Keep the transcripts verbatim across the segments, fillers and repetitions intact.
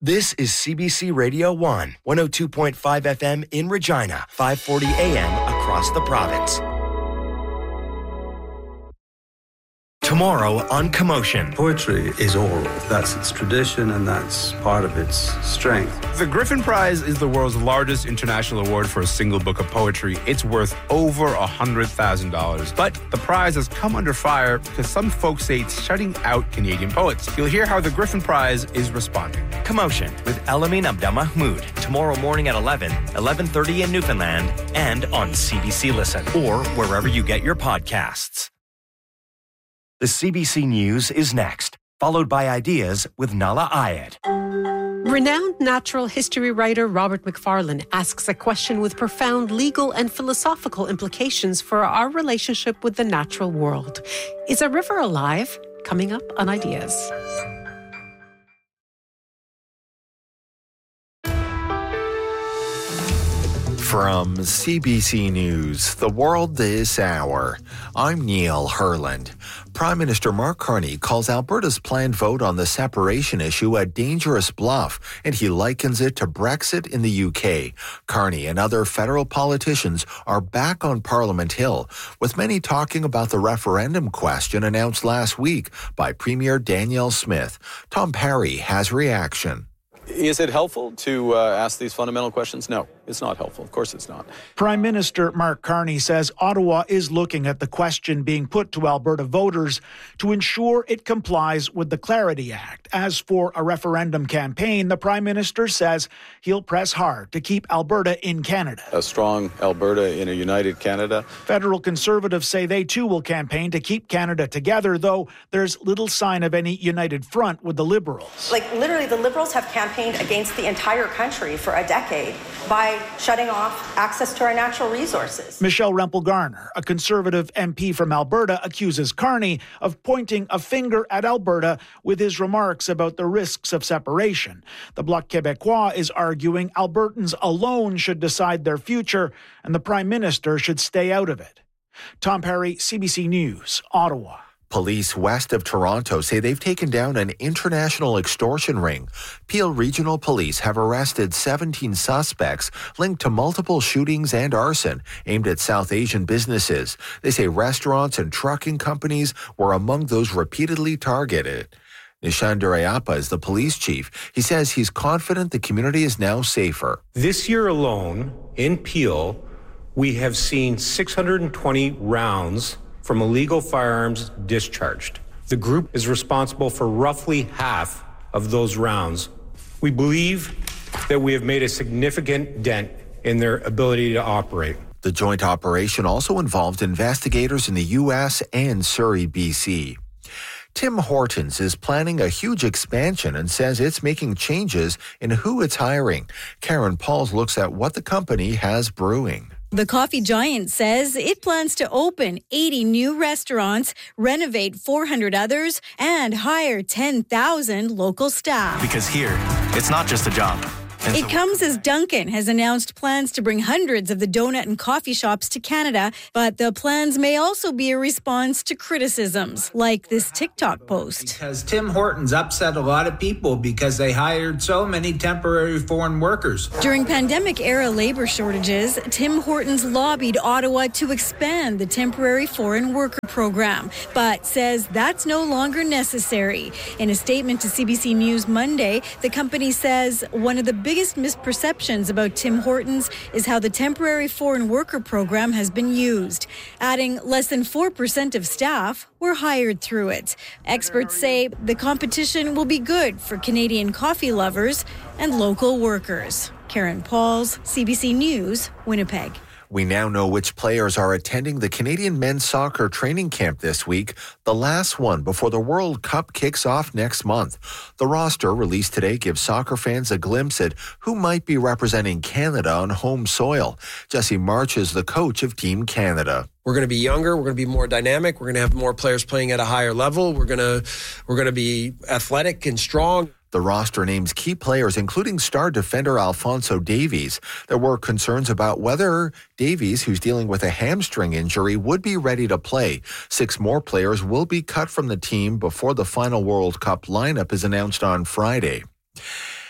This is C B C Radio one, one oh two point five F M in Regina, five forty A M across the province. Tomorrow on Commotion. Poetry is oral. That's its tradition and that's part of its strength. The Griffin Prize is the world's largest international award for a single book of poetry. It's worth over one hundred thousand dollars. But the prize has come under fire because some folks say it's shutting out Canadian poets. You'll hear how the Griffin Prize is responding. Commotion with Elamin Abdelmahmoud. Tomorrow morning at eleven, eleven thirty in Newfoundland, and on C B C Listen or wherever you get your podcasts. The C B C News is next, followed by Ideas with Nala Ayed. Renowned natural history writer Robert Macfarlane asks a question with profound legal and philosophical implications for our relationship with the natural world. Is a river alive? Coming up on Ideas. From C B C News, The World This Hour, I'm Neil Herland. Prime Minister Mark Carney calls Alberta's planned vote on the separation issue a dangerous bluff, and he likens it to Brexit in the U K. Carney and other federal politicians are back on Parliament Hill, with many talking about the referendum question announced last week by Premier Danielle Smith. Tom Parry has reaction. Is it helpful to uh, ask these fundamental questions? No, it's not helpful. Of course it's not. Prime Minister Mark Carney says Ottawa is looking at the question being put to Alberta voters to ensure it complies with the Clarity Act. As for a referendum campaign, the Prime Minister says he'll press hard to keep Alberta in Canada. A strong Alberta in a united Canada. Federal Conservatives say they too will campaign to keep Canada together, though there's little sign of any united front with the Liberals. Like literally the Liberals have campaigned against the entire country for a decade by shutting off access to our natural resources. Michelle Rempel-Garner, a Conservative M P from Alberta, accuses Carney of pointing a finger at Alberta with his remarks about the risks of separation. The Bloc Québécois is arguing Albertans alone should decide their future and the Prime Minister should stay out of it. Tom Parry, C B C News, Ottawa. Police west of Toronto say they've taken down an international extortion ring. Peel Regional Police have arrested seventeen suspects linked to multiple shootings and arson aimed at South Asian businesses. They say restaurants and trucking companies were among those repeatedly targeted. Nishan Durayappa is the police chief. He says he's confident the community is now safer. This year alone, in Peel, we have seen six hundred twenty rounds from illegal firearms discharged. The group is responsible for roughly half of those rounds. We believe that we have made a significant dent in their ability to operate. The joint operation also involved investigators in the U S and Surrey, B C. Tim Hortons is planning a huge expansion and says it's making changes in who it's hiring. Karen Pauls looks at what the company has brewing. The coffee giant says it plans to open eighty new restaurants, renovate four hundred others, and hire ten thousand local staff. Because here, it's not just a job. And it comes as Dunkin' has announced plans to bring hundreds of the donut and coffee shops to Canada, but the plans may also be a response to criticisms, like this TikTok post. Because Tim Hortons upset a lot of people because they hired so many temporary foreign workers. During pandemic-era labor shortages, Tim Hortons lobbied Ottawa to expand the temporary foreign worker program, but says that's no longer necessary. In a statement to C B C News Monday, the company says one of the biggest misperceptions about Tim Hortons is how the temporary foreign worker program has been used, adding less than four percent of staff were hired through it. Experts say the competition will be good for Canadian coffee lovers and local workers. Karen Pauls, C B C News, Winnipeg. We now know which players are attending the Canadian men's soccer training camp this week, the last one before the World Cup kicks off next month. The roster released today gives soccer fans a glimpse at who might be representing Canada on home soil. Jesse March is the coach of Team Canada. We're going to be younger. We're going to be more dynamic. We're going to have more players playing at a higher level. We're going to we're going to be athletic and strong. The roster names key players, including star defender Alphonso Davies. There were concerns about whether Davies, who's dealing with a hamstring injury, would be ready to play. Six more players will be cut from the team before the final World Cup lineup is announced on Friday.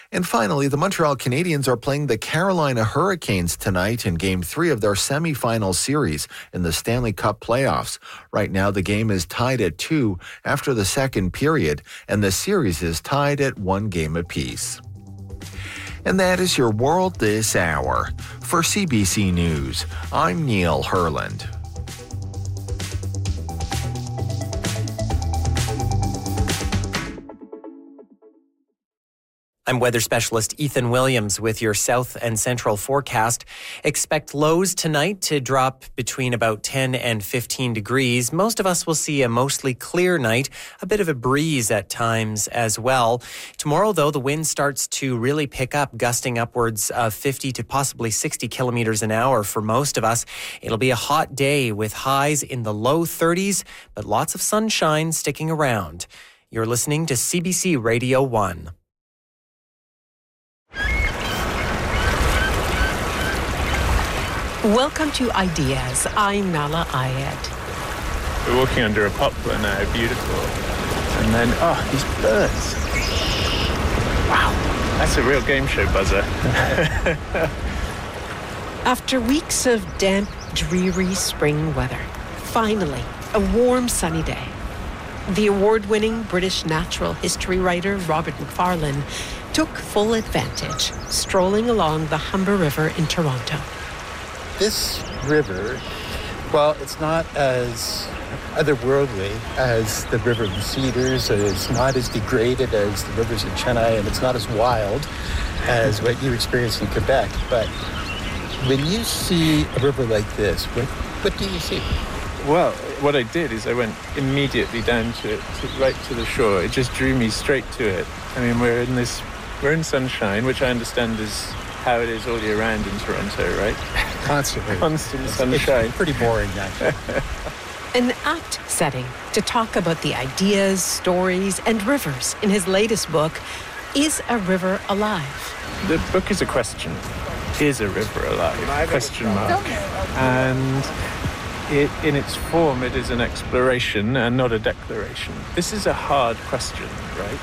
And finally, the Montreal Canadiens are playing the Carolina Hurricanes tonight in Game three of their semifinal series in the Stanley Cup playoffs. Right now, the game is tied at two after the second period, and the series is tied at one game apiece. And that is your World This Hour. For C B C News, I'm Neil Herland. I'm weather specialist Ethan Williams with your south and central forecast. Expect lows tonight to drop between about ten and fifteen degrees. Most of us will see a mostly clear night, a bit of a breeze at times as well. Tomorrow, though, the wind starts to really pick up, gusting upwards of fifty to possibly sixty kilometers an hour for most of us. It'll be a hot day with highs in the low thirties, but lots of sunshine sticking around. You're listening to C B C Radio one. Welcome to Ideas. I'm Nala Ayed. We're walking under a poplar now, beautiful. And then, oh, these birds. Wow, that's a real game show buzzer. After weeks of damp, dreary spring weather, finally, a warm, sunny day. The award-winning British natural history writer Robert Macfarlane took full advantage, strolling along the Humber River in Toronto. This river, well, it's not as otherworldly as the River of the Cedars. It's not as degraded as the rivers of Chennai, and it's not as wild as what you experience in Quebec. But when you see a river like this, what, what do you see? Well, what I did is I went immediately down to it, to, right to the shore. It just drew me straight to it. I mean, we're in this, we're in sunshine, which I understand is how it is all year round in Toronto, right? Constantly. Constant sunshine. It's pretty boring, actually. An apt setting to talk about the ideas, stories, and rivers in his latest book, Is a River Alive? The book is a question. Is a river alive? Question mark. And it, in its form, it is an exploration and not a declaration. This is a hard question, right?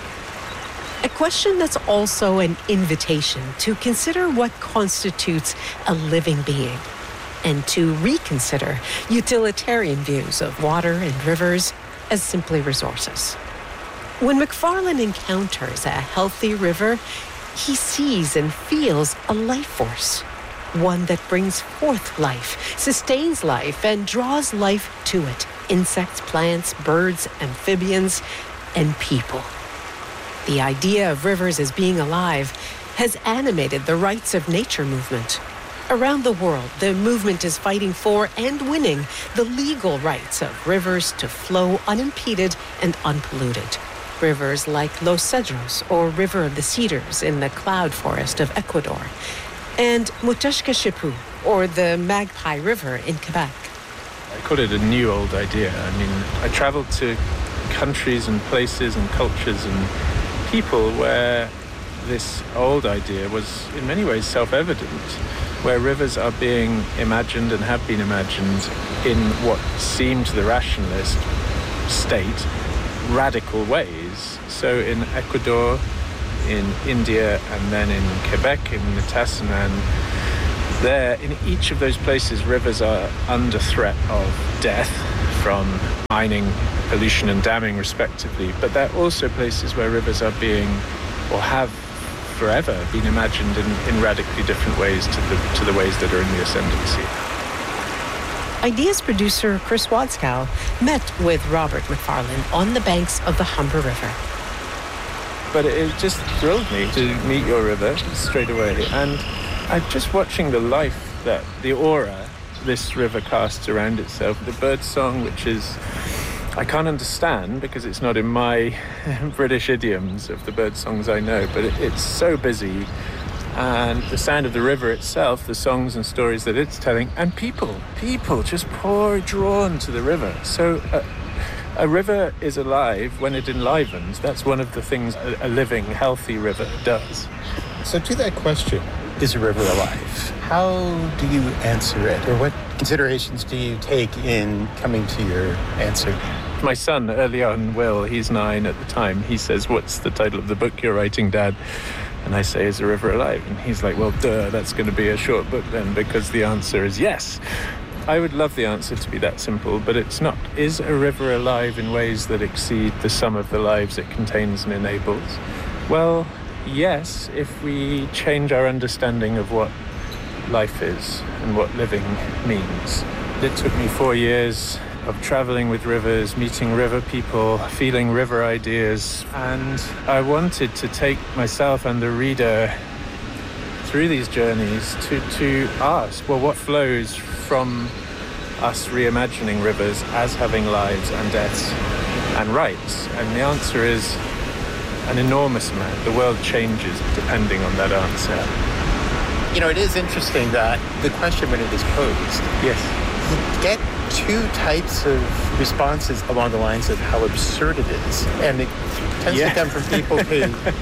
A question that's also an invitation to consider what constitutes a living being and to reconsider utilitarian views of water and rivers as simply resources. When Macfarlane encounters a healthy river, he sees and feels a life force, one that brings forth life, sustains life, and draws life to it. Insects, plants, birds, amphibians, and people. The idea of rivers as being alive has animated the rights of nature movement. Around the world, the movement is fighting for and winning the legal rights of rivers to flow unimpeded and unpolluted. Rivers like Los Cedros, or River of the Cedars in the cloud forest of Ecuador, and Mutashka-Shipu, or the Magpie River in Quebec. I call it a new old idea. I mean, I traveled to countries and places and cultures and people where this old idea was in many ways self-evident, where rivers are being imagined and have been imagined in what seemed to the rationalist state radical ways. So in Ecuador, in India, and then in Quebec, in Nitassinan, there, in each of those places, rivers are under threat of death from mining, pollution and damming respectively, but they're also places where rivers are being, or have forever been imagined in, in radically different ways to the, to the ways that are in the ascendancy. Ideas producer Chris Wadskow met with Robert Macfarlane on the banks of the Humber River. But it just thrilled me to meet your river straight away, and I'm just watching the life that, the aura this river casts around itself, the bird song, which is, I can't understand because it's not in my British idioms of the bird songs I know, but it, it's so busy. And the sound of the river itself, the songs and stories that it's telling, and people, people just pour drawn to the river. So uh, a river is alive when it enlivens. That's one of the things a, a living, healthy river does. So to that question, is a river alive? How do you answer it? Or what considerations do you take in coming to your answer? My son, early on, Will, he's nine at the time, he says, "What's the title of the book you're writing, Dad?" And I say, "Is a river alive?" And he's like, "Well, duh, that's going to be a short book then, because the answer is yes." I would love the answer to be that simple, but it's not. Is a river alive in ways that exceed the sum of the lives it contains and enables? Well, yes, if we change our understanding of what life is and what living means. It took me four years of traveling with rivers, meeting river people, feeling river ideas, and I wanted to take myself and the reader through these journeys to, to ask, well, what flows from us reimagining rivers as having lives and deaths and rights? And the answer is an enormous amount. The world changes depending on that answer. You know, it is interesting that the question, when it is posed, yes, you get two types of responses along the lines of how absurd it is. And it tends yeah. to come from people who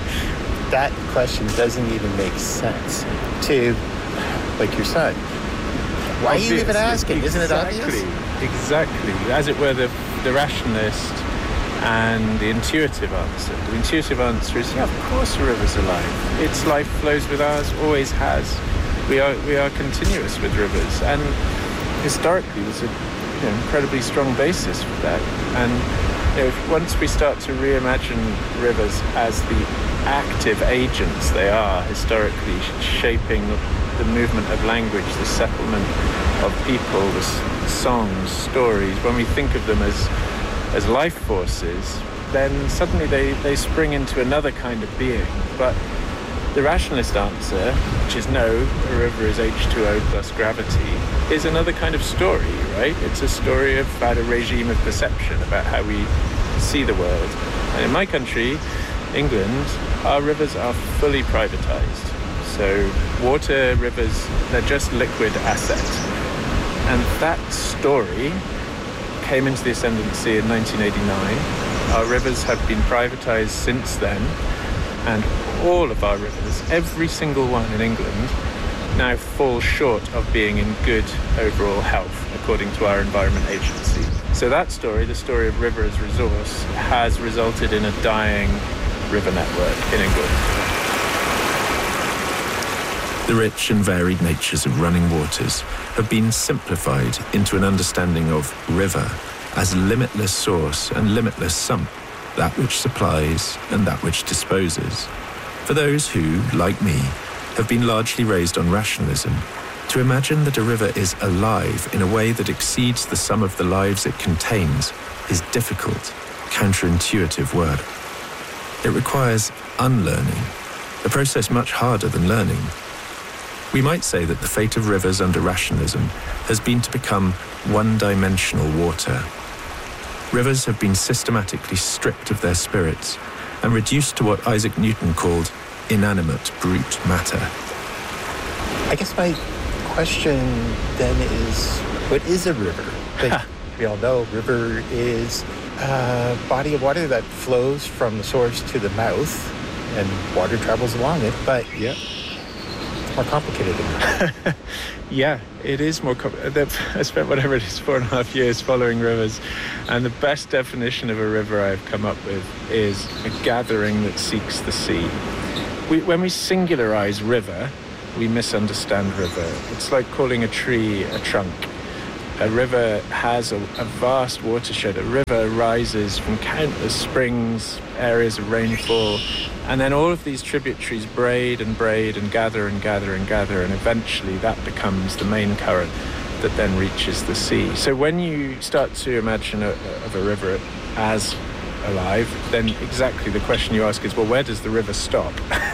that question doesn't even make sense, to, like your son. Why Obviously. Are you even asking? Isn't exactly. it obvious? Exactly. As it were, the, the rationalist and the intuitive answer. The intuitive answer is, yeah, of course a river's alive. Its life flows with ours, always has. We are we are continuous with rivers. And historically, there's a you know, incredibly strong basis for that. And you know, if, once we start to reimagine rivers as the active agents they are historically, shaping the movement of language, the settlement of people, the s- songs, stories, when we think of them as as life forces, then suddenly they, they spring into another kind of being. But the rationalist answer, which is no, a river is H two O plus gravity, is another kind of story, right? It's a story about a regime of perception, about how we see the world. And in my country, England, our rivers are fully privatized. So water, rivers, they're just liquid assets. And that story came into the ascendancy in nineteen eighty-nine. Our rivers have been privatized since then. And all of our rivers, every single one in England, now falls short of being in good overall health, according to our Environment Agency. So that story, the story of river as resource, has resulted in a dying river network in England. The rich and varied natures of running waters have been simplified into an understanding of river as limitless source and limitless sump, that which supplies and that which disposes. For those who, like me, have been largely raised on rationalism, to imagine that a river is alive in a way that exceeds the sum of the lives it contains is difficult, counterintuitive work. It requires unlearning, a process much harder than learning. We might say that the fate of rivers under rationalism has been to become one-dimensional water. Rivers have been systematically stripped of their spirits and reduced to what Isaac Newton called inanimate brute matter. I guess my question then is, what is a river? Like, we all know river is a body of water that flows from the source to the mouth, and water travels along it, but yeah. it's more complicated than that. Yeah, it is more complicated. I spent whatever it is, four and a half years following rivers, and the best definition of a river I've come up with is a gathering that seeks the sea. We, when we singularize river, we misunderstand river. It's like calling a tree a trunk. A river has a, a vast watershed. A river rises from countless springs, areas of rainfall, and then all of these tributaries braid and braid and gather and gather and gather, and eventually that becomes the main current that then reaches the sea. So when you start to imagine a, of a river as alive, then exactly the question you ask is, well, where does the river stop?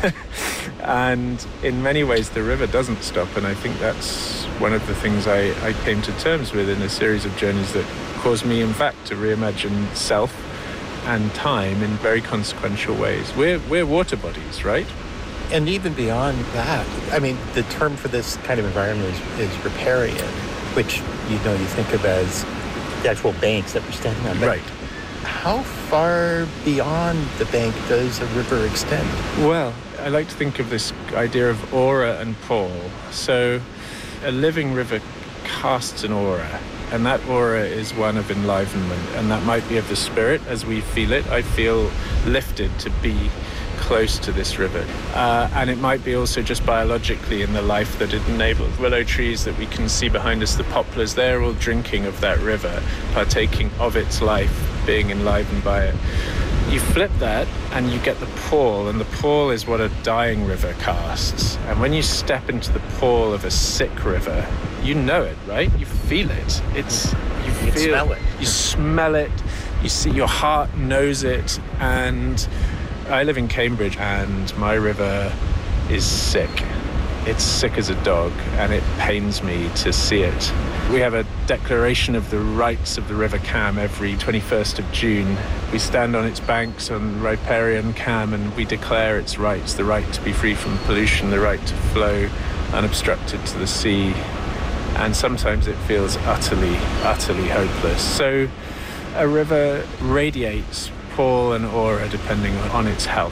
And in many ways, the river doesn't stop, and I think that's one of the things I, I came to terms with in a series of journeys that caused me, in fact, to reimagine self and time in very consequential ways. We're we're water bodies, right? And even beyond that, I mean, the term for this kind of environment is, is riparian, which, you know, you think of as the actual banks that we're standing on. But right. How far beyond the bank does a river extend? Well, I like to think of this idea of aura and pall. So a living river casts an aura. And that aura is one of enlivenment, and that might be of the spirit as we feel it. I feel lifted to be close to this river. Uh, and it might be also just biologically in the life that it enables. Willow trees that we can see behind us, the poplars, they're all drinking of that river, partaking of its life, being enlivened by it. You flip that and you get the pall, and the pall is what a dying river casts. And when you step into the pall of a sick river, you know it, right? You feel it. It's you, you feel smell it. You smell it. You see, your heart knows it. And I live in Cambridge, and my river is sick. It's sick as a dog, and it pains me to see it. We have a declaration of the rights of the River Cam every twenty-first of June. We stand on its banks on riparian Cam, and we declare its rights, the right to be free from pollution, the right to flow unobstructed to the sea. And sometimes it feels utterly, utterly hopeless. So a river radiates pall and aura depending on its health.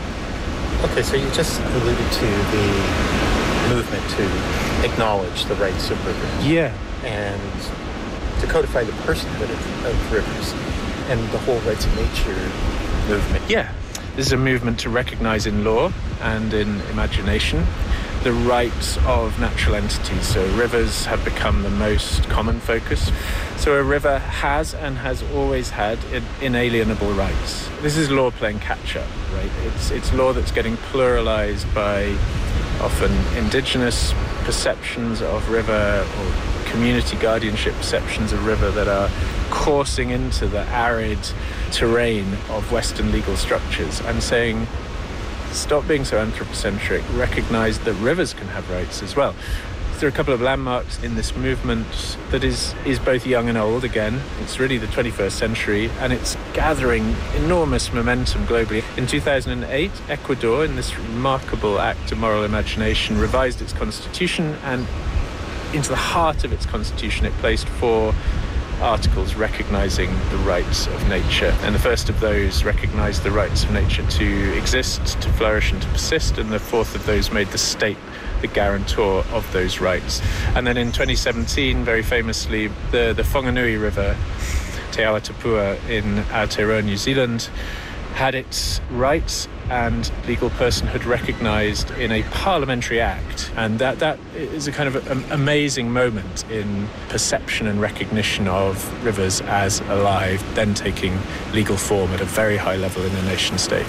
Okay, so you just alluded to the movement to acknowledge the rights of rivers. Yeah. And to codify the personhood of, of rivers and the whole rights of nature movement. Yeah. This is a movement to recognize in law and in imagination the rights of natural entities. So rivers have become the most common focus. So a river has and has always had inalienable rights. This is law playing catch-up, right? It's, it's law that's getting pluralized by often indigenous perceptions of river or community guardianship perceptions of river that are coursing into the arid terrain of Western legal structures and saying, stop being so anthropocentric, recognize that rivers can have rights as well. There are a couple of landmarks in this movement that is, is both young and old again. It's really the twenty-first century, and it's gathering enormous momentum globally. In two thousand eight, Ecuador, in this remarkable act of moral imagination, revised its constitution, and into the heart of its constitution it placed four articles recognizing the rights of nature. And the first of those recognized the rights of nature to exist, to flourish, and to persist, and the fourth of those made the state the guarantor of those rights. And then in twenty seventeen, very famously, the, the Whanganui River, Te Awatapua in Aotearoa, New Zealand, had its rights and legal personhood recognised in a parliamentary act. And that, that is a kind of a, amazing moment in perception and recognition of rivers as alive, then taking legal form at a very high level in a nation state.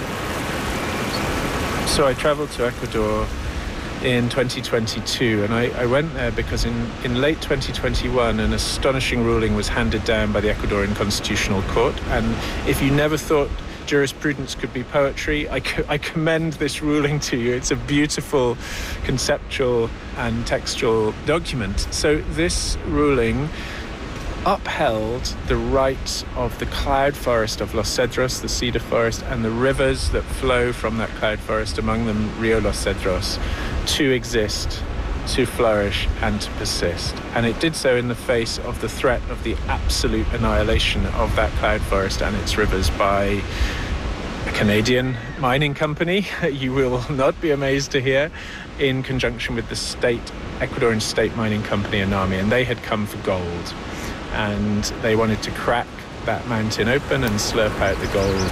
So I travelled to Ecuador in twenty twenty-two, and I, I went there because in, in late twenty twenty-one an astonishing ruling was handed down by the Ecuadorian Constitutional Court. And if you never thought jurisprudence could be poetry, I, co- I commend this ruling to you. It's a beautiful conceptual and textual document. So this ruling upheld the rights of the cloud forest of Los Cedros, the cedar forest, and the rivers that flow from that cloud forest, among them Rio Los Cedros, to exist, to flourish, and to persist. And it did so in the face of the threat of the absolute annihilation of that cloud forest and its rivers by a Canadian mining company, you will not be amazed to hear, in conjunction with the state, Ecuadorian state mining company, Anami, and they had come for gold. And they wanted to crack that mountain open and slurp out the gold.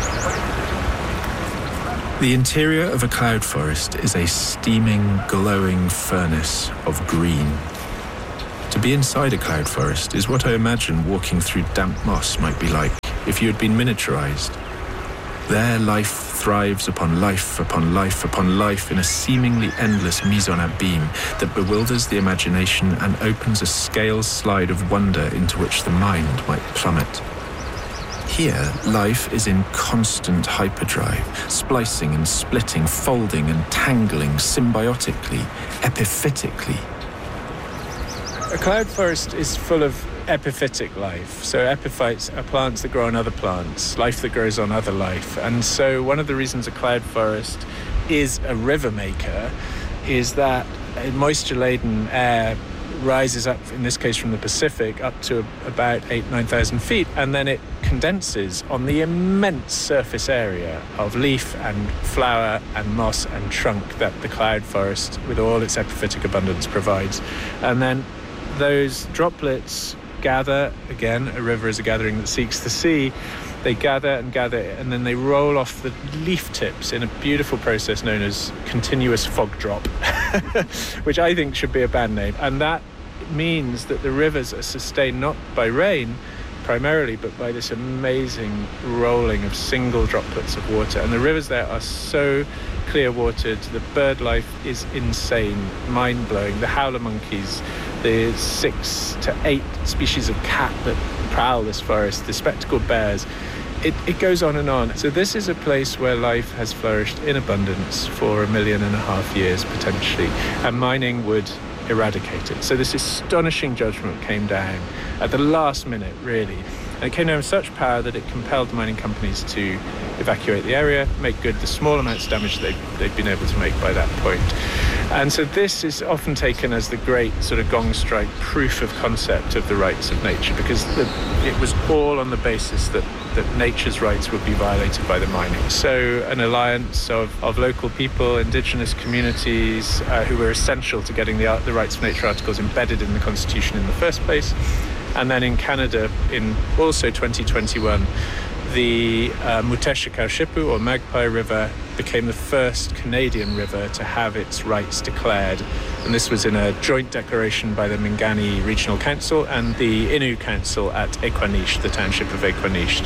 The interior of a cloud forest is a steaming, glowing furnace of green. To be inside a cloud forest is what I imagine walking through damp moss might be like if you had been miniaturized. There, life thrives upon life, upon life, upon life in a seemingly endless mise-en-abîme that bewilders the imagination and opens a scales slide of wonder into which the mind might plummet. Here, life is in constant hyperdrive, splicing and splitting, folding and tangling symbiotically, epiphytically. A cloud forest is full of epiphytic life. So epiphytes are plants that grow on other plants, life that grows on other life. And so one of the reasons a cloud forest is a river maker is that moisture-laden air rises up, in this case from the Pacific, up to about eight, nine thousand feet, and then it condenses on the immense surface area of leaf and flower and moss and trunk that the cloud forest, with all its epiphytic abundance, provides. And then those droplets gather. Again, a river is a gathering that seeks the sea. They gather and gather, and then they roll off the leaf tips in a beautiful process known as continuous fog drop, which I think should be a band name. And that means that the rivers are sustained not by rain primarily, but by this amazing rolling of single droplets of water. And the rivers there are so clear watered, the bird life is insane, mind-blowing. The howler monkeys, the six to eight species of cat that prowl this forest, the spectacled bears, it, it goes on and on. So this is a place where life has flourished in abundance for a million and a half years potentially, and mining would eradicate it. So this astonishing judgment came down at the last minute, really. And it came down with such power that it compelled the mining companies to evacuate the area, make good the small amounts of damage they'd, they'd been able to make by that point. And so this is often taken as the great sort of gong strike proof of concept of the rights of nature, because the, it was all on the basis that, that nature's rights would be violated by the mining. So an alliance of, of local people, indigenous communities, uh, who were essential to getting the, the rights of nature articles embedded in the Constitution in the first place. And then in Canada, in also twenty twenty-one, the uh, Mutesha-Kaushippu, or Magpie River, became the first Canadian river to have its rights declared. And this was in a joint declaration by the Mingani Regional Council and the Innu Council at Équaniche, the township of Équaniche.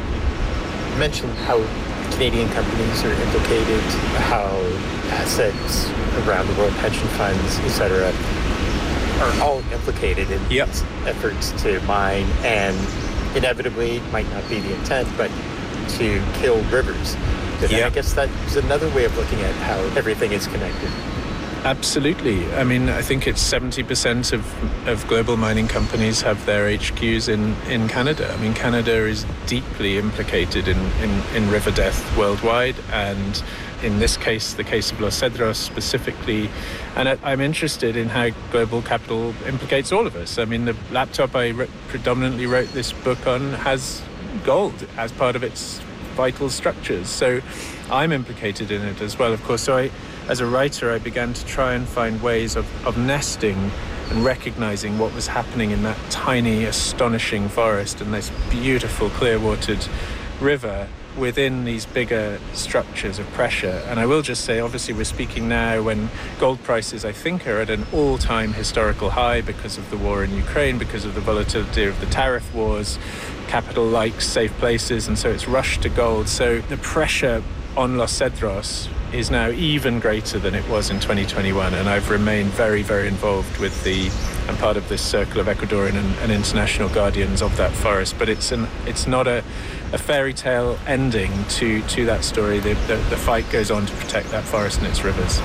You mentioned how Canadian companies are implicated, how assets around the world, pension funds, et cetera, are all implicated in yep. these efforts to mine, and inevitably might not be the intent, but to kill rivers. But yep. I guess that's another way of looking at how everything is connected. Absolutely. I mean, I think it's seventy percent of, of global mining companies have their H Qs in, in Canada. I mean, Canada is deeply implicated in, in, in river death worldwide, and in this case, the case of Los Cedros specifically. And I, I'm interested in how global capital implicates all of us. I mean, the laptop I re- predominantly wrote this book on has gold as part of its vital structures. So I'm implicated in it as well, of course. So I, as a writer, I began to try and find ways of, of nesting and recognizing what was happening in that tiny, astonishing forest and this beautiful, clear-watered river within these bigger structures of pressure. And I will just say, obviously, we're speaking now when gold prices, I think, are at an all-time historical high because of the war in Ukraine, because of the volatility of the tariff wars. Capital likes safe places, and so it's rushed to gold. So the pressure on Los Cedros is now even greater than it was in twenty twenty-one, and I've remained very, very involved with the, I'm part of this circle of Ecuadorian and, and international guardians of that forest. But it's an, it's not a, a fairy tale ending to, to that story. The, the, the fight goes on to protect that forest and its rivers.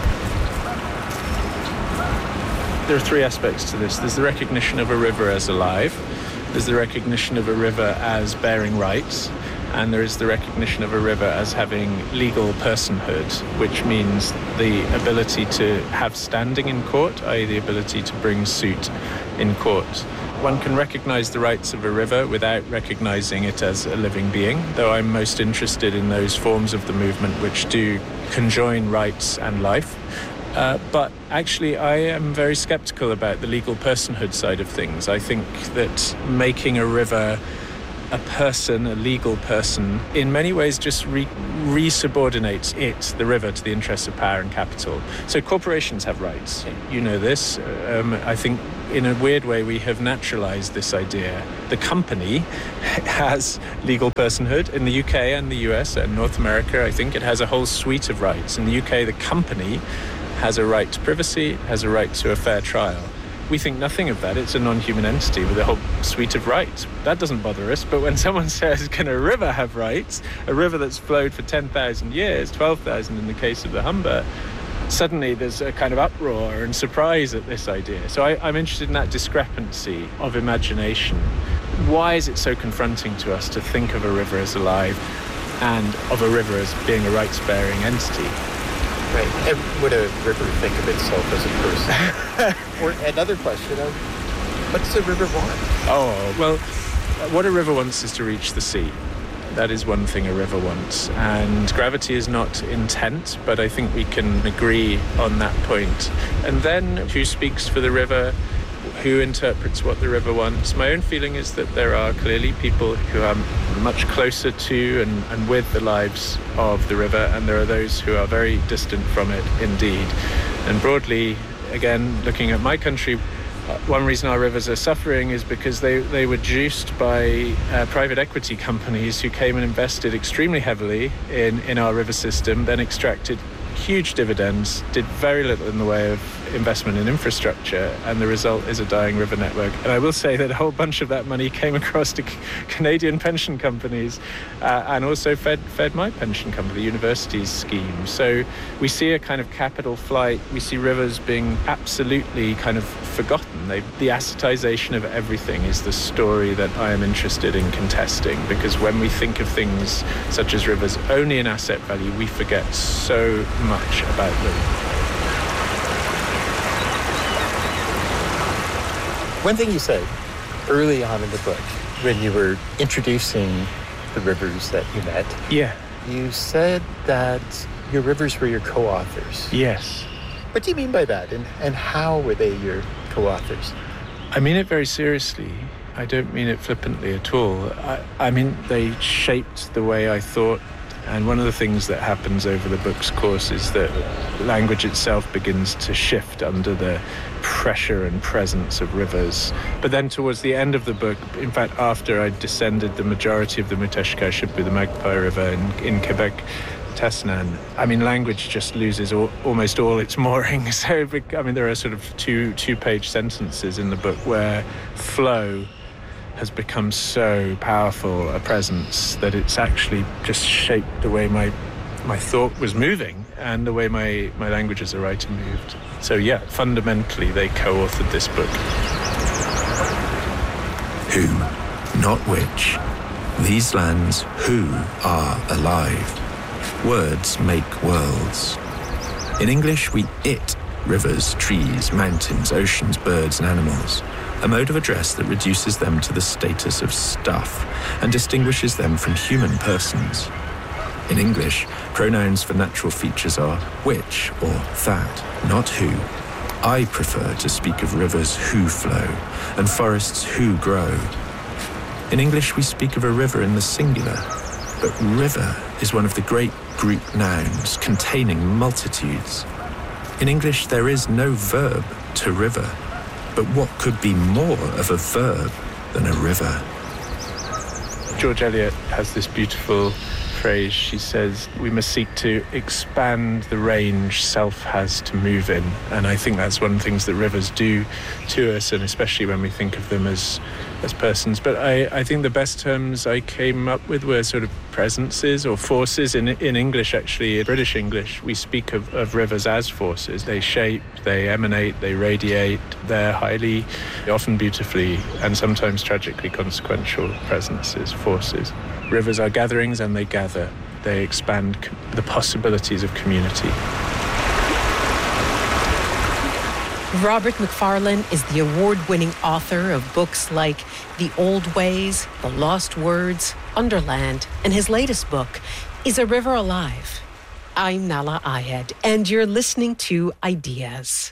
There are three aspects to this. There's the recognition of a river as alive. There's the recognition of a river as bearing rights. And there is the recognition of a river as having legal personhood, which means the ability to have standing in court, that is the ability to bring suit in court. One can recognize the rights of a river without recognizing it as a living being, though I'm most interested in those forms of the movement which do conjoin rights and life. Uh, but actually, I am very skeptical about the legal personhood side of things. I think that making a river a person, a legal person, in many ways just re- re-subordinates it, the river, to the interests of power and capital. So corporations have rights. You know this. Um, I think in a weird way we have naturalized this idea. The company has legal personhood in the U K and the U S and North America. I think it has a whole suite of rights. In the U K, the company has a right to privacy, has a right to a fair trial. We think nothing of that. It's a non-human entity with a whole suite of rights. That doesn't bother us. But when someone says, can a river have rights? A river that's flowed for ten thousand years, twelve thousand in the case of the Humber, suddenly there's a kind of uproar and surprise at this idea. So I, I'm interested in that discrepancy of imagination. Why is it so confronting to us to think of a river as alive and of a river as being a rights-bearing entity? Right. And would a river think of itself as a person? Or another question of, what does a river want? Oh, well, what a river wants is to reach the sea. That is one thing a river wants. And gravity is not intent, but I think we can agree on that point. And then who speaks for the river? who interprets what the river wants. My own feeling is that there are clearly people who are much closer to and, and with the lives of the river, and there are those who are very distant from it indeed. And broadly, again, looking at my country, one reason our rivers are suffering is because they, they were juiced by uh, private equity companies who came and invested extremely heavily in, in our river system, then extracted huge dividends, did very little in the way of investment in infrastructure, and the result is a dying river network. And I will say that a whole bunch of that money came across to Canadian pension companies uh, and also fed fed my pension company, the university's scheme. So we see a kind of capital flight. We see rivers being absolutely kind of forgotten. They, the assetization of everything is the story that I am interested in contesting, because when we think of things such as rivers only in asset value, we forget so much about them. One thing you said early on in the book, when you were introducing the rivers that you met, yeah, you said that your rivers were your co-authors. Yes. What do you mean by that, and, and how were they your co-authors? I mean it very seriously. I don't mean it flippantly at all. I, I mean, they shaped the way I thought. And one of the things that happens over the book's course is that language itself begins to shift under the pressure and presence of rivers. But then towards the end of the book, in fact, after I descended the majority of the Muteshka-Shippu, the Magpie River in, in Quebec, Tesnan, I mean, language just loses all, almost all its moorings. So, I mean, there are sort of two two-page sentences in the book where flow has become so powerful a presence that it's actually just shaped the way my my thought was moving and the way my, my language as a writer moved. So yeah, fundamentally they co-authored this book. Who, not which. These lands who are alive. Words make worlds. In English we it rivers, trees, mountains, oceans, birds and animals. A mode of address that reduces them to the status of stuff and distinguishes them from human persons. In English, pronouns for natural features are which or that, not who. I prefer to speak of rivers who flow and forests who grow. In English, we speak of a river in the singular, but river is one of the great group nouns containing multitudes. In English, there is no verb to river. But what could be more of a verb than a river? George Eliot has this beautiful phrase. She says, we must seek to expand the range self has to move in. And I think that's one of the things that rivers do to us, and especially when we think of them as as persons. But I, I think the best terms I came up with were sort of presences or forces. In in English, actually, in British English, we speak of, of rivers as forces. They shape, they emanate, they radiate. They're highly, often beautifully, and sometimes tragically consequential presences, forces. Rivers are gatherings and they gather. They expand co- the possibilities of community. Robert Macfarlane is the award-winning author of books like The Old Ways, The Lost Words, Underland, and his latest book, Is a River Alive? I'm Nahlah Ayed, and you're listening to Ideas.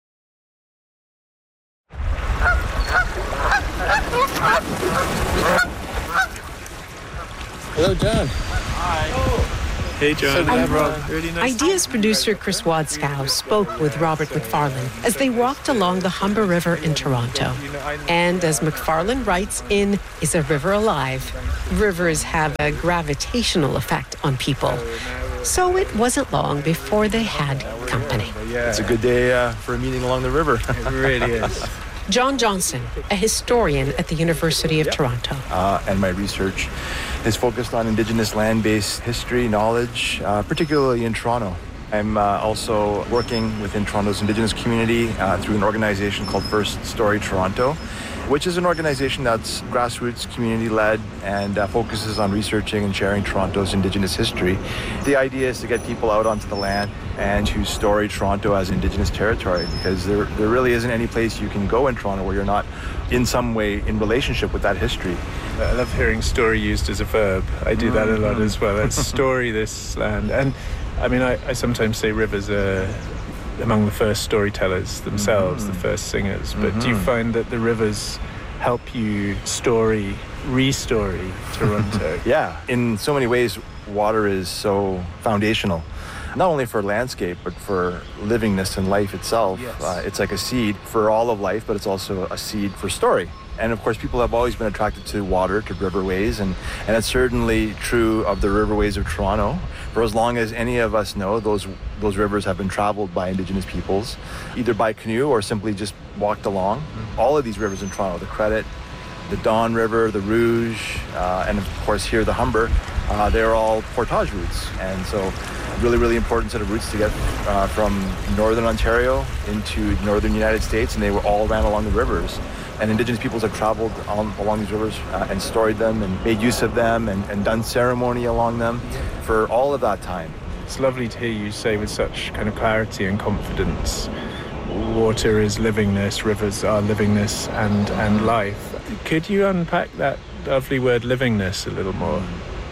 Hello, John. Hi. Hey, John. I- Rob. Really nice. Ideas producer Chris Wadskow spoke with Robert Macfarlane as they walked along the Humber River in Toronto. And as Macfarlane writes in Is a River Alive? Rivers have a gravitational effect on people. So it wasn't long before they had company. It's a good day uh, for a meeting along the river. It really is. John Johnson, a historian at the University of Toronto. Uh, and my research is focused on Indigenous land-based history, knowledge, uh, particularly in Toronto. I'm uh, also working within Toronto's Indigenous community uh, through an organization called First Story Toronto, which is an organization that's grassroots, community-led, and uh, focuses on researching and sharing Toronto's Indigenous history. The idea is to get people out onto the land and to story Toronto as Indigenous territory, because there, there really isn't any place you can go in Toronto where you're not in some way in relationship with that history. I love hearing story used as a verb. I do that a lot as well. Let's story this land. And I mean, I, I sometimes say rivers are among the first storytellers themselves, Mm-hmm. the first singers. But do you Mhm. find that the rivers help you story, re-story Toronto? Yeah, in so many ways, water is so foundational, not only for landscape, but for livingness and life itself. Yes. Uh, it's like a seed for all of life, but it's also a seed for story. And of course, people have always been attracted to water, to riverways, and, and it's certainly true of the riverways of Toronto. For as long as any of us know, those those rivers have been traveled by Indigenous peoples, either by canoe or simply just walked along. Mm-hmm. All of these rivers in Toronto, the Credit, the Don River, the Rouge, uh, and of course here the Humber, uh, they're all portage routes. And so really, really important set of routes to get uh, from northern Ontario into northern United States, and they were all ran along the rivers. And Indigenous peoples have traveled on, along these rivers uh, and storied them and made use of them and, and done ceremony along them for all of that time. It's lovely to hear you say with such kind of clarity and confidence, water is livingness, rivers are livingness and, and life. Could you unpack that lovely word livingness a little more?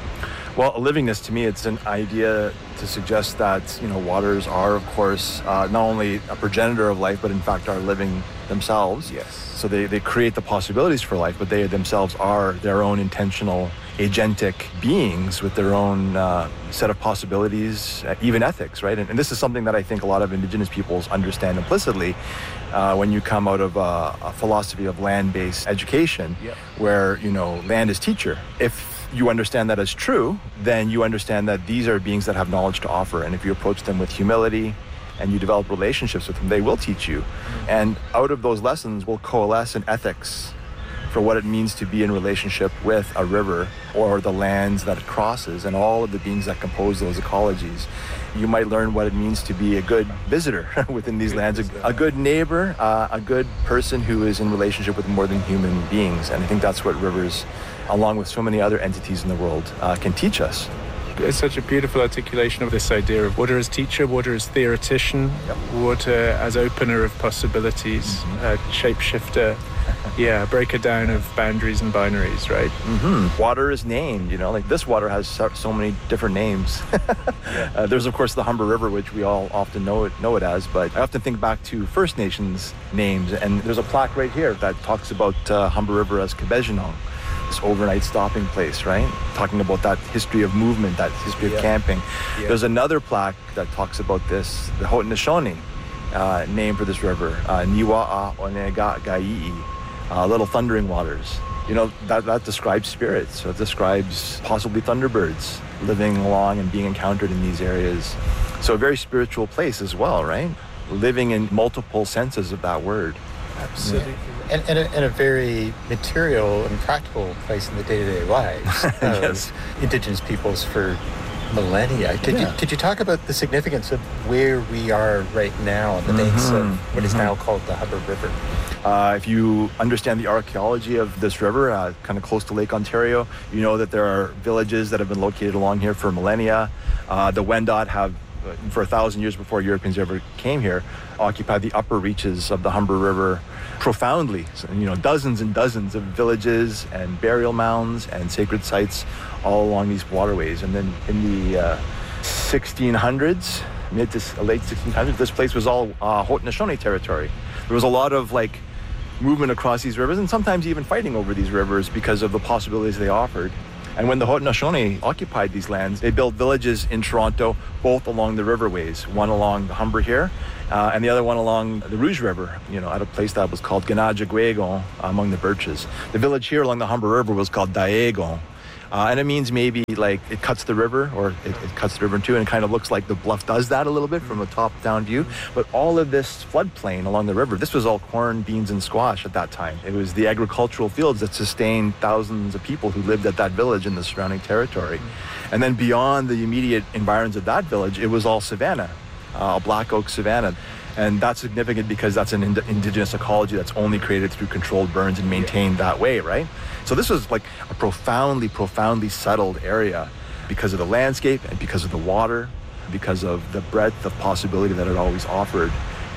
Well, a livingness, to me, it's an idea to suggest that, you know, waters are, of course, uh, not only a progenitor of life, but in fact are living themselves. Yes. So they, they create the possibilities for life, but they themselves are their own intentional, agentic beings with their own uh, set of possibilities, uh, even ethics, right? And, and this is something that I think a lot of Indigenous peoples understand implicitly uh, when you come out of a, a philosophy of land-based education, Yep. where, you know, land is teacher. If you understand that as true, then you understand that these are beings that have knowledge to offer. And if you approach them with humility and you develop relationships with them, they will teach you. And out of those lessons will coalesce an ethics for what it means to be in relationship with a river or the lands that it crosses and all of the beings that compose those ecologies. You might learn what it means to be a good visitor within these lands, a, a good neighbor, uh, a good person who is in relationship with more than human beings. And I think that's what rivers, along with so many other entities in the world, uh, can teach us. It's such a beautiful articulation of this idea of water as teacher, water as theoretician, Yep. water as opener of possibilities, Mm-hmm. a shapeshifter, yeah, breaker down of boundaries and binaries, right? Mm-hmm. Water is named, you know, like this water has so, so many different names. uh, there's, of course, the Humber River, which we all often know it, know it as, but I often think back to First Nations names, and there's a plaque right here that talks about uh, Humber River as Kebejinong, this overnight stopping place, right? Talking about that history of movement, that history Yeah. of camping. Yeah. There's another plaque that talks about this, the Haudenosaunee uh, name for this river, uh, Niwa'a Onega Gai'i, uh, Little Thundering Waters. You know, that, that describes spirits. So it describes possibly thunderbirds living along and being encountered in these areas. So a very spiritual place as well, right? Living in multiple senses of that word. Absolutely. And, and, a, and a very material and practical place in the day-to-day lives of Yes. Indigenous peoples for millennia. Could, Yeah. you, could you talk about the significance of where we are right now on the banks of Mhm. what is Mhm. now called the Humber River? Uh, if you understand the archaeology of this river, uh, kind of close to Lake Ontario, you know that there are villages that have been located along here for millennia. Uh, the Wendat have, uh, for a thousand years before Europeans ever came here, occupied the upper reaches of the Humber River profoundly. So, you know, dozens and dozens of villages and burial mounds and sacred sites all along these waterways. And then in the uh, sixteen hundreds, mid to s- late sixteen hundreds, this place was all uh, Haudenosaunee territory. There was a lot of like movement across these rivers and sometimes even fighting over these rivers because of the possibilities they offered. And when the Haudenosaunee occupied these lands, they built villages in Toronto, both along the riverways, one along the Humber here, uh, and the other one along the Rouge River, you know, at a place that was called Ganadjagwegon among the birches. The village here along the Humber River was called Daegon. Uh, and it means maybe like it cuts the river, or it, it cuts the river in two, and it kind of looks like the bluff does that a little bit from a top-down view. But all of this floodplain along the river, this was all corn, beans, and squash at that time. It was the agricultural fields that sustained thousands of people who lived at that village in the surrounding territory. And then beyond the immediate environs of that village, it was all savanna, uh, black oak savanna. And that's significant because that's an ind- indigenous ecology that's only created through controlled burns and maintained that way, right? So this was like a profoundly, profoundly settled area because of the landscape and because of the water, because of the breadth of possibility that it always offered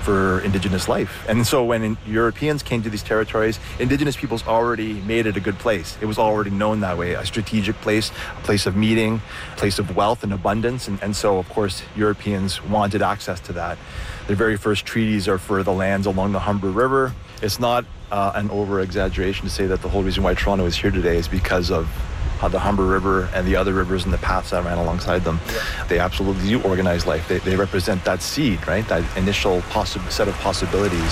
for indigenous life. And so when in, Europeans came to these territories, indigenous peoples already made it a good place. It was already known that way, a strategic place, a place of meeting, a place of wealth and abundance. And, and so, of course, Europeans wanted access to that. The very first treaties are for the lands along the Humber River. It's not uh, an over-exaggeration to say that the whole reason why Toronto is here today is because of Uh, the Humber River and the other rivers and the paths that ran alongside them. Yeah. They absolutely do organize life. They, they represent that seed, right? That initial possi- set of possibilities.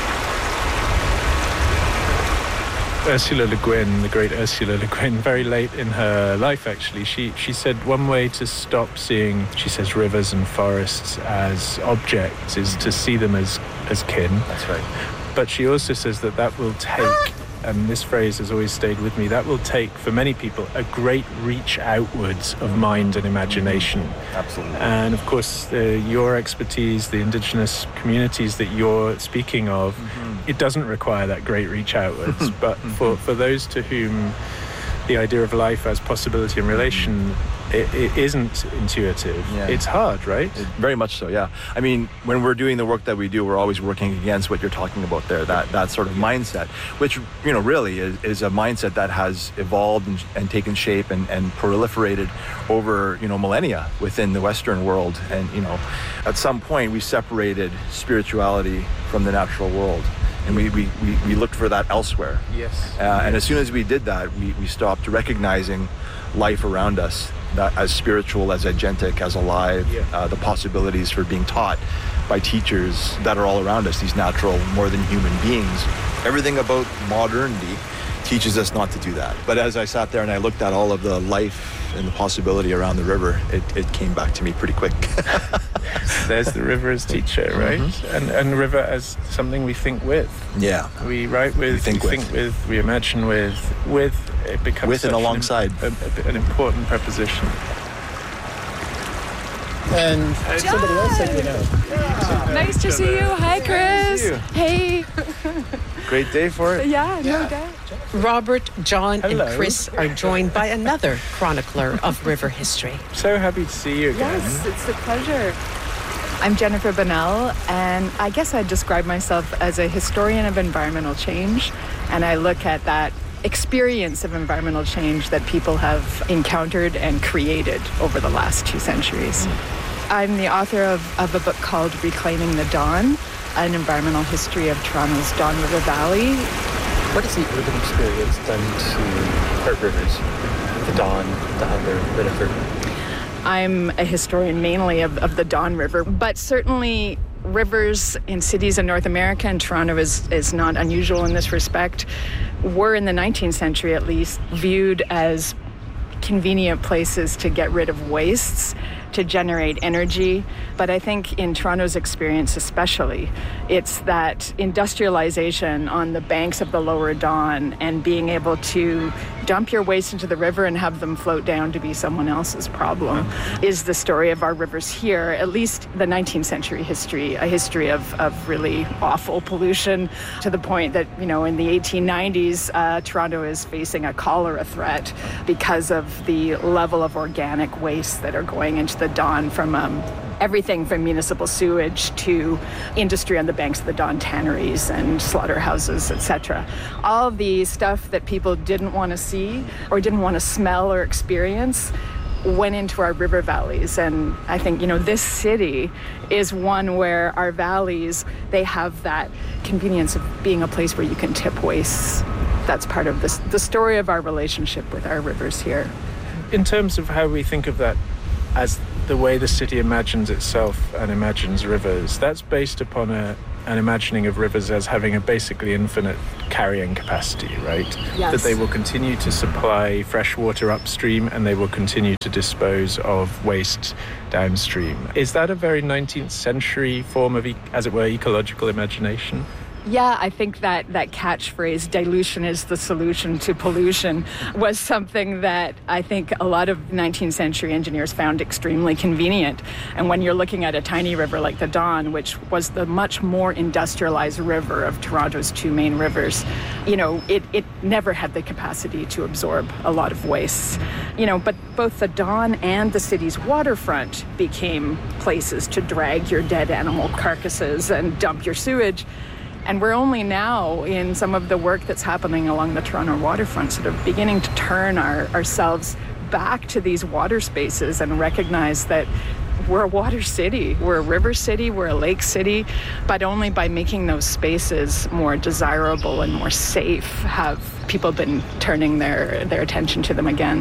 Ursula Le Guin, the great Ursula Le Guin, very late in her life, actually, she she said one way to stop seeing, she says, rivers and forests as objects is to see them as, as kin. That's right. But she also says that that will take, and this phrase has always stayed with me, that will take, for many people, a great reach outwards of mind and imagination. Absolutely. And, of course, the, your expertise, the Indigenous communities that you're speaking of, mm-hmm. it doesn't require that great reach outwards. But for, for those to whom the idea of life as possibility and relation, it, it isn't intuitive. Yeah. It's hard, right? It, very much so, yeah. I mean, when we're doing the work that we do, we're always working against what you're talking about there, that, that sort of mindset, which, you know, really is, is a mindset that has evolved and, and taken shape and, and proliferated over, you know, millennia within the Western world. And, you know, at some point we separated spirituality from the natural world. And we, we, we, we looked for that elsewhere. Yes. Uh, and as soon as we did that, we, we stopped recognizing life around us, that as spiritual, as agentic, as alive, yeah. uh, the possibilities for being taught by teachers that are all around us, these natural, more than human beings. Everything about modernity teaches us not to do that. But as I sat there and I looked at all of the life and the possibility around the river, it, it came back to me pretty quick. There's the river as teacher, right? Mm-hmm. And and river as something we think with. Yeah. We write with, we think, we with. think with, we imagine with. With, it becomes with and alongside. An, a, an important preposition. And somebody else said, you know. Yeah. Nice to see you. Hi, Chris. You. Hey. Great day for it. Yeah, no yeah. doubt. Robert, John, Hello. and Chris are joined by another chronicler of river history. So happy to see you again. Yes, it's a pleasure. I'm Jennifer Bonnell, and I guess I'd describe myself as a historian of environmental change, and I look at that experience of environmental change that people have encountered and created over the last two centuries. Mm. I'm the author of, of a book called Reclaiming the Don, an environmental history of Toronto's Don River Valley. What has the urban experience done to our rivers? The Don, the Humber, the River? I'm a historian mainly of, of the Don River, but certainly rivers in cities in North America, and Toronto is, is not unusual in this respect, were in the nineteenth century at least viewed as convenient places to get rid of wastes, to generate energy. But I think in Toronto's experience especially, it's that industrialization on the banks of the Lower Don and being able to dump your waste into the river and have them float down to be someone else's problem is the story of our rivers here, at least the nineteenth century history, a history of, of really awful pollution to the point that, you know, in the eighteen nineties, uh, Toronto is facing a cholera threat because of the level of organic waste that are going into the Don from um, everything from municipal sewage to industry on the banks of the Don, tanneries and slaughterhouses, et cetera. All of the stuff that people didn't want to see or didn't want to smell or experience went into our river valleys. And I think, you know, this city is one where our valleys, they have that convenience of being a place where you can tip wastes. That's part of this, the story of our relationship with our rivers here. In terms of how we think of that as the way the city imagines itself and imagines rivers, that's based upon a, an imagining of rivers as having a basically infinite carrying capacity, right? Yes. That they will continue to supply fresh water upstream and they will continue to dispose of waste downstream. Is that a very nineteenth century form of, e- as it were, ecological imagination? Yeah, I think that that catchphrase, dilution is the solution to pollution, was something that I think a lot of nineteenth century engineers found extremely convenient. And when you're looking at a tiny river like the Don, which was the much more industrialized river of Toronto's two main rivers, you know, it, it never had the capacity to absorb a lot of wastes. You know, but both the Don and the city's waterfront became places to drag your dead animal carcasses and dump your sewage. And we're only now, in some of the work that's happening along the Toronto waterfront, sort of beginning to turn our, ourselves back to these water spaces and recognize that we're a water city, we're a river city, we're a lake city, but only by making those spaces more desirable and more safe have people been turning their, their attention to them again.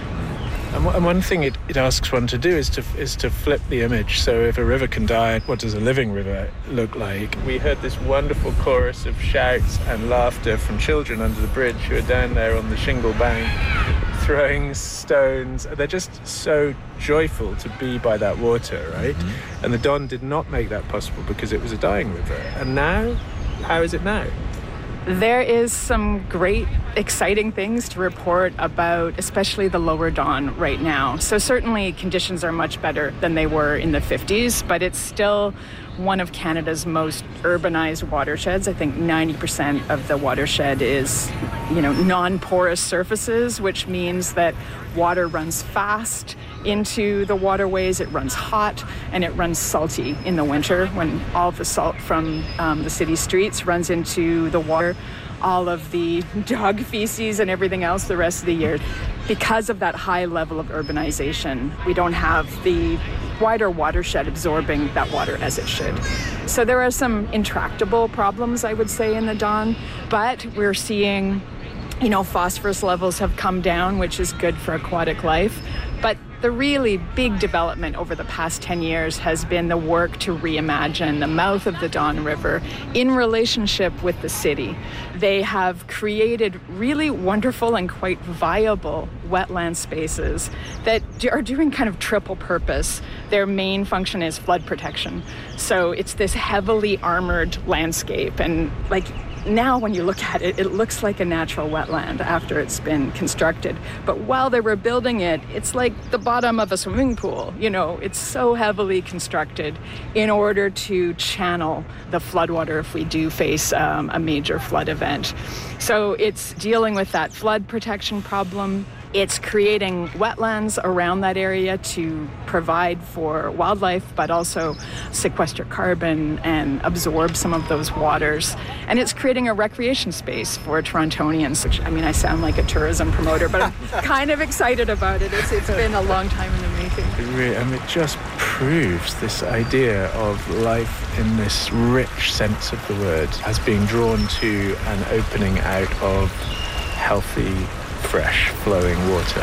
And one thing it, it asks one to do is to is to flip the image. So if a river can die, what does a living river look like? We heard this wonderful chorus of shouts and laughter from children under the bridge who are down there on the shingle bank, throwing stones. They're just so joyful to be by that water, right? Mm-hmm. And the Don did not make that possible because it was a dying river. And now, how is it now? There is some great, exciting things to report about, especially the lower Don right now. So certainly conditions are much better than they were in the fifties, but it's still one of Canada's most urbanized watersheds. I think ninety percent of the watershed is, you know, non-porous surfaces, which means that water runs fast into the waterways, it runs hot, and it runs salty in the winter when all the salt from um, the city streets runs into the water, all of the dog feces and everything else the rest of the year. Because of that high level of urbanization, we don't have the wider watershed absorbing that water as it should. So there are some intractable problems, I would say, in the Don, but we're seeing, you know, phosphorus levels have come down, which is good for aquatic life. But the really big development over the past ten years has been the work to reimagine the mouth of the Don River in relationship with the city. They have created really wonderful and quite viable wetland spaces that are doing kind of triple purpose. Their main function is flood protection. So it's this heavily armored landscape, and like now when you look at it, it looks like a natural wetland after it's been constructed. But while they were building it, it's like the bottom of a swimming pool. You know, it's so heavily constructed in order to channel the floodwater if we do face um, a major flood event. So it's dealing with that flood protection problem. It's creating wetlands around that area to provide for wildlife, but also sequester carbon and absorb some of those waters. And it's creating a recreation space for Torontonians, which, I mean, I sound like a tourism promoter, but I'm kind of excited about it. It's, it's been a long time in the making. It really, I mean, it just proves this idea of life in this rich sense of the word as being drawn to and opening out of healthy, fresh, flowing water.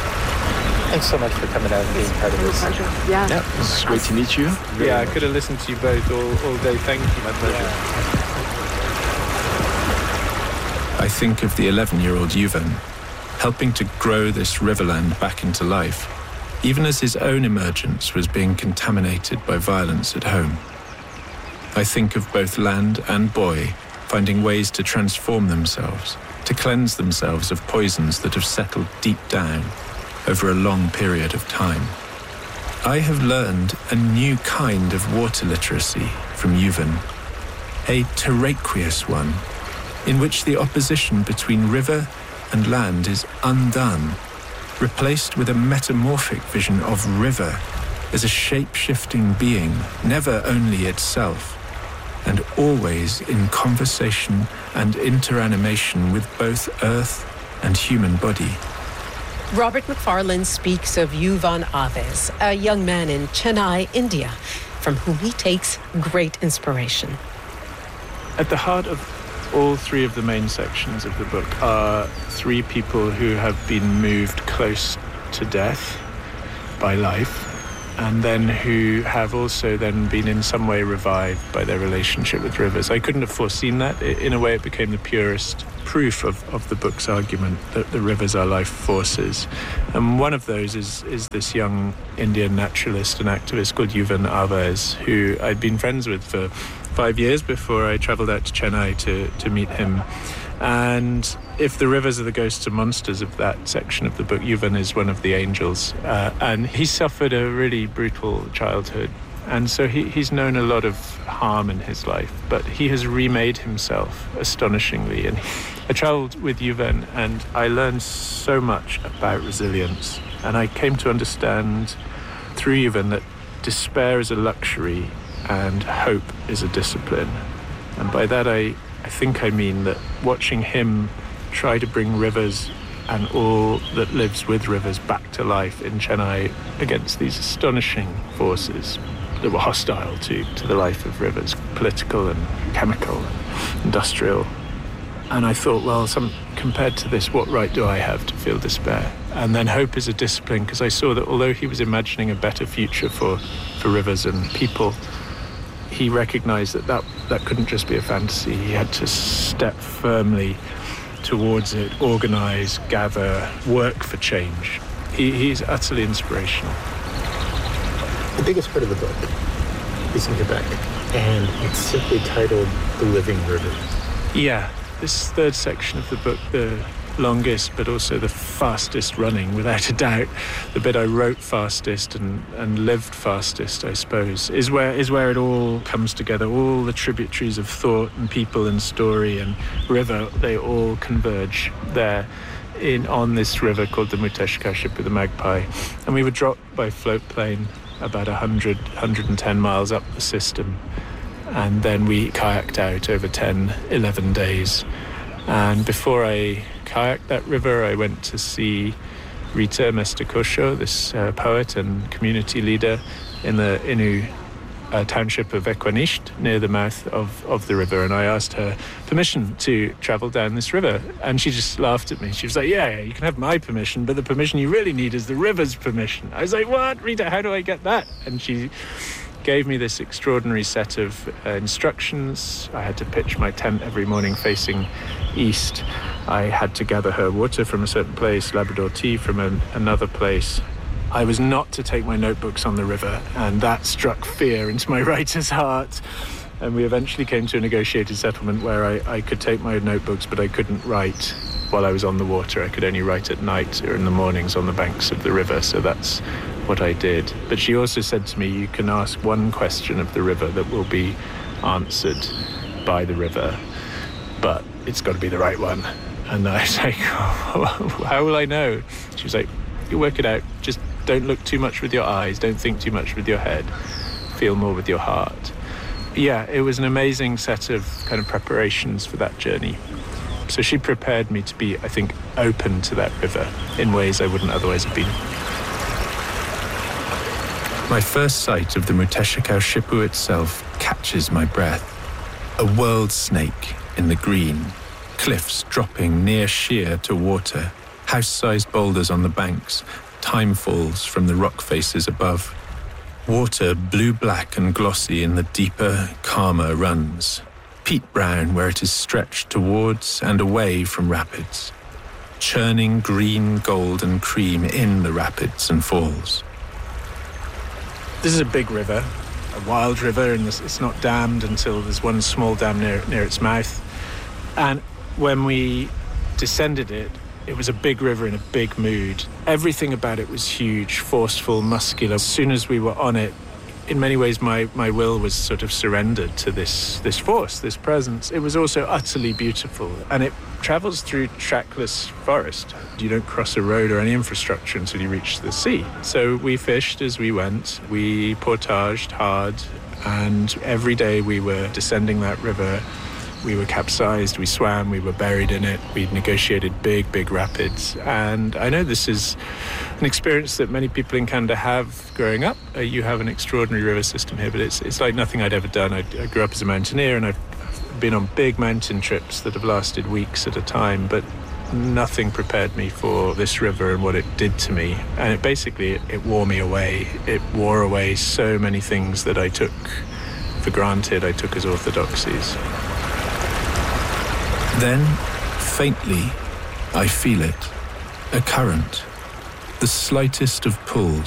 Thanks so much for coming out and being part of this. Yeah. Yep. It's great to meet you. Very yeah, much. I could have listened to you both all, all day. Thank you. My pleasure. Yeah. I think of the eleven-year-old Yuvan helping to grow this riverland back into life, even as his own emergence was being contaminated by violence at home. I think of both Land and Boy finding ways to transform themselves, to cleanse themselves of poisons that have settled deep down over a long period of time. I have learned a new kind of water literacy from Yuvan, a terraqueous one, in which the opposition between river and land is undone, replaced with a metamorphic vision of river as a shape-shifting being, never only itself, and always in conversation and interanimation with both earth and human body. Robert Macfarlane speaks of Yuvan Aves, a young man in Chennai, India, from whom he takes great inspiration. At the heart of all three of the main sections of the book are three people who have been moved close to death by life, and then who have also then been in some way revived by their relationship with rivers. I couldn't have foreseen that. In a way, it became the purest proof of, of the book's argument that the rivers are life forces. And one of those is, is this young Indian naturalist and activist called Yuvan Avaz, who I'd been friends with for five years before I travelled out to Chennai to, to meet him. And if the rivers are the ghosts and monsters of that section of the book, Yuvan is one of the angels. Uh, and he suffered a really brutal childhood. And so he, he's known a lot of harm in his life, but he has remade himself astonishingly. And I travelled with Yuvan and I learned so much about resilience. And I came to understand through Yuvan that despair is a luxury and hope is a discipline. And by that I, I think I mean that watching him try to bring rivers and all that lives with rivers back to life in Chennai against these astonishing forces that were hostile to, to the life of rivers, political and chemical and industrial. And I thought, well, some, compared to this, what right do I have to feel despair? And then hope is a discipline, because I saw that although he was imagining a better future for, for rivers and people, he recognized that, that that couldn't just be a fantasy. He had to step firmly towards it, organize, gather, work for change. He, he's utterly inspirational. The biggest part of the book is in Quebec, and it's simply titled The Living Rivers. Yeah, this third section of the book, the longest but also the fastest running, without a doubt, the bit I wrote fastest and, and lived fastest, I suppose, is where is where it all comes together. All the tributaries of thought and people and story and river, they all converge there in on this river called the Muteshkaship, the Magpie. And we were dropped by float plane about one hundred, one hundred ten miles up the system. And then we kayaked out over ten, eleven days. And before I kayaked that river, I went to see Rita Mestacosho, this uh, poet and community leader in the Innu uh, township of Equanisht, near the mouth of, of the river. And I asked her permission to travel down this river. And she just laughed at me. She was like, yeah, yeah, you can have my permission, but the permission you really need is the river's permission. I was like, what, Rita, how do I get that? And she gave me this extraordinary set of uh, instructions. I had to pitch my tent every morning facing east. I had to gather her water from a certain place, Labrador tea from an, another place. I was not to take my notebooks on the river, and that struck fear into my writer's heart. And we eventually came to a negotiated settlement where I, I could take my notebooks, but I couldn't write while I was on the water. I could only write at night or in the mornings on the banks of the river, so that's what I did. But she also said to me, you can ask one question of the river that will be answered by the river, but it's got to be the right one. And I was like, oh, how will I know? She was like, you work it out. Just don't look too much with your eyes. Don't think too much with your head. Feel more with your heart. Yeah, it was an amazing set of kind of preparations for that journey. So she prepared me to be, I think, open to that river in ways I wouldn't otherwise have been. My first sight of the Muteshkaship itself catches my breath. A world snake in the green, cliffs dropping near sheer to water, house-sized boulders on the banks, time falls from the rock faces above. Water blue-black and glossy in the deeper, calmer runs. Peat brown where it is stretched towards and away from rapids. Churning green, gold and cream in the rapids and falls. This is a big river, a wild river, and it's not dammed until there's one small dam near, near its mouth. And when we descended it, it was a big river in a big mood. Everything about it was huge, forceful, muscular. As soon as we were on it, in many ways, my, my will was sort of surrendered to this, this force, this presence. It was also utterly beautiful, and it travels through trackless forest. You don't cross a road or any infrastructure until you reach the sea. So we fished as we went. We portaged hard, and every day we were descending that river. We were capsized, we swam, we were buried in it. We'd negotiated big, big rapids. And I know this is an experience that many people in Canada have growing up. Uh, you have an extraordinary river system here, but it's it's like nothing I'd ever done. I, I grew up as a mountaineer, and I've been on big mountain trips that have lasted weeks at a time, but nothing prepared me for this river and what it did to me. And it basically, it, it wore me away. It wore away so many things that I took for granted, I took as orthodoxies. Then, Faintly, I feel it, a current, the slightest of pulls.